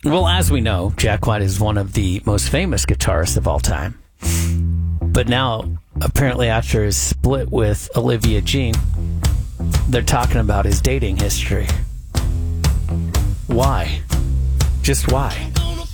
Well, as we know, Jack White is one of the most famous guitarists of all time. But now, apparently after his split with Olivia Jean, they're talking about his dating history. Why? Just why?